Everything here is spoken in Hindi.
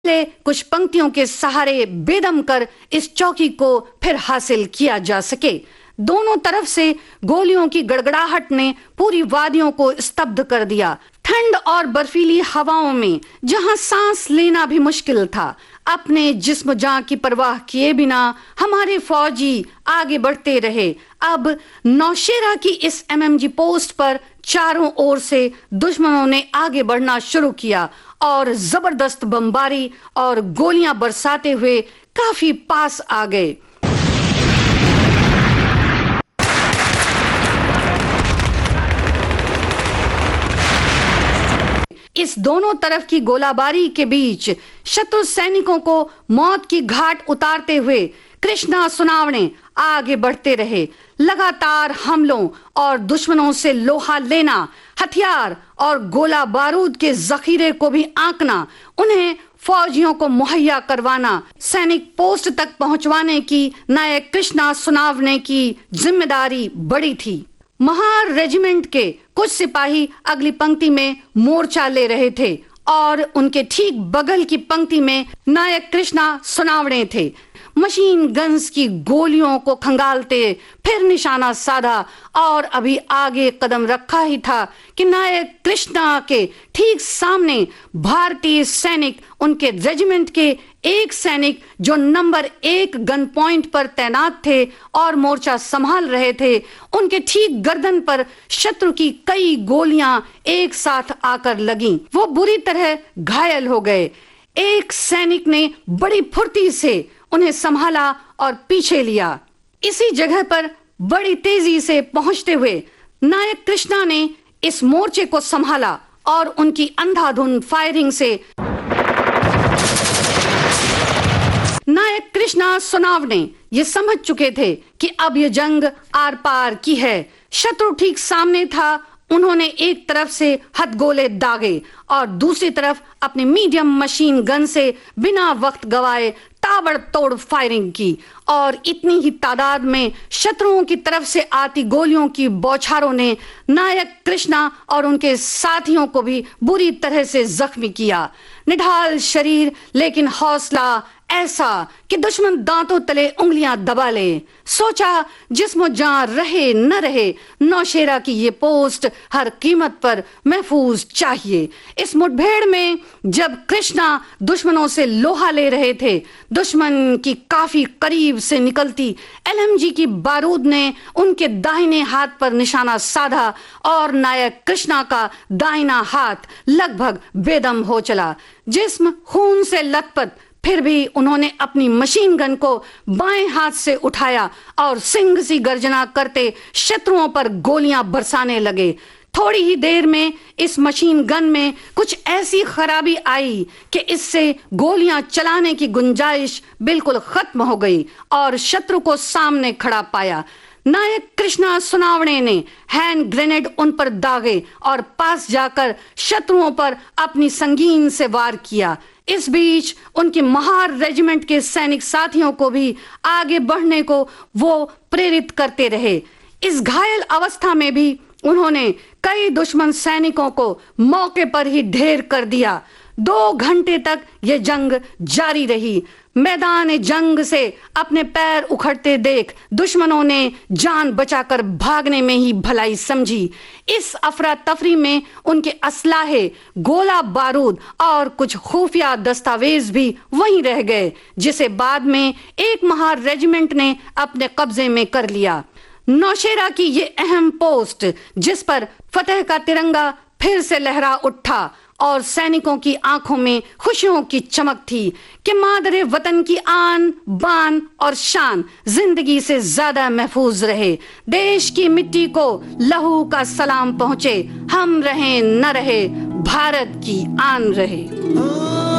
कुछ पंक्तियों के सहारे बेदम कर इस चौकी को फिर हासिल किया जा सके। दोनों तरफ से गोलियों की गड़गड़ाहट ने पूरी वादियों को स्तब्ध कर दिया। ठंड और बर्फीली हवाओं में जहां सांस लेना भी मुश्किल था, अपने जिस्म जान की परवाह किए बिना हमारे फौजी आगे बढ़ते रहे। अब नौशेरा की इस एमएमजी पोस्ट पर चारों ओर से दुश्मनों ने आगे बढ़ना शुरू किया और जबरदस्त बमबारी और गोलियां बरसाते हुए काफी पास आ गए। इस दोनों तरफ की गोलाबारी के बीच शत्रु सैनिकों को मौत की घाट उतारते हुए कृष्णा सुनावणे आगे बढ़ते रहे। लगातार हमलों और दुश्मनों से लोहा लेना, हथियार और गोला बारूद के जखीरे को भी आंकना, उन्हें फौजियों को मुहैया करवाना, सैनिक पोस्ट तक पहुंचवाने की नायक कृष्णा सुनावणे की जिम्मेदारी बड़ी थी। महार रेजिमेंट के कुछ सिपाही अगली पंक्ति में मोर्चा ले रहे थे और उनके ठीक बगल की पंक्ति में नायक कृष्णा सुनावणे थे। मशीन गन्स की गोलियों को खंगालते फिर निशाना साधा और अभी आगे कदम रखा ही था कि नायक कृष्णा के ठीक सामने भारतीय सैनिक, उनके रेजिमेंट के एक सैनिक जो नंबर 1 गन पॉइंट पर तैनात थे और मोर्चा संभाल रहे थे, उनके ठीक गर्दन पर शत्रु की कई गोलियां एक साथ आकर लगीं। वो बुरी तरह घायल हो गए। एक सैनिक ने बड़ी फुर्ती से उन्हें संभाला और पीछे लिया। इसी जगह पर बड़ी तेजी से पहुंचते हुए नायक कृष्णा ने इस मोर्चे को संभाला और उनकी अंधाधुंध फायरिंग से नायक कृष्णा सुनावणे ये समझ चुके थे कि अब ये जंग आर पार की है। शत्रु ठीक सामने था। उन्होंने एक तरफ से हथगोले दागे और दूसरी तरफ अपनी मीडियम मशीन गन से बिना वक्त गवाए ताबड़तोड़ फायरिंग की और इतनी ही तादाद में शत्रुओं की तरफ से आती गोलियों की बौछारों ने नायक कृष्णा और उनके साथियों को भी बुरी तरह से जख्मी किया। निढाल शरीर लेकिन हौसला ऐसा कि दुश्मन दांतों तले उंगलियां दबा ले। सोचा जिस्म जान रहे न रहे, नौशेरा की ये पोस्ट हर कीमत पर महफूज चाहिए। इस मुठभेड़ में जब कृष्णा दुश्मनों से लोहा ले रहे थे, दुश्मन की काफी करीब से निकलती एलएमजी की बारूद ने उनके दाहिने हाथ पर निशाना साधा और नायक कृष्णा का दाहिना हाथ लगभग बेदम हो चला। जिस्म खून से लथपथ, फिर भी उन्होंने अपनी मशीन गन को बाएं हाथ से उठाया और सिंह सी गर्जना करते शत्रुओं पर गोलियां बरसाने लगे। थोड़ी ही देर में इस मशीन गन में कुछ ऐसी खराबी आई कि इससे गोलियां चलाने की गुंजाइश बिल्कुल खत्म हो गई और शत्रु को सामने खड़ा पाया। नायक कृष्णा सुनावणे ने हैंड ग्रेनेड उन पर दागे और पास जाकर शत्रुओं पर अपनी संगीन से वार किया। इस बीच उनके महार रेजिमेंट के सैनिक साथियों को भी आगे बढ़ने को वो प्रेरित करते रहे। इस घायल अवस्था में भी उन्होंने कई दुश्मन सैनिकों को मौके पर ही ढेर कर दिया। 2 घंटे तक यह जंग जारी रही। मैदान जंग से अपने पैर उखड़ते देख दुश्मनों ने जान बचाकर भागने में ही भलाई समझी। इस अफरा तफरी में उनके असलाहे, गोला बारूद और कुछ खुफिया दस्तावेज भी वहीं रह गए, जिसे बाद में एक महार रेजिमेंट ने अपने कब्जे में कर लिया। नौशेरा की ये अहम पोस्ट, जिस पर फतेह का तिरंगा फिर से लहरा उठा और सैनिकों की आंखों में खुशियों की चमक थी कि मादरे वतन की आन बान और शान जिंदगी से ज्यादा महफूज रहे। देश की मिट्टी को लहू का सलाम पहुंचे। हम रहे न रहे, भारत की आन रहे।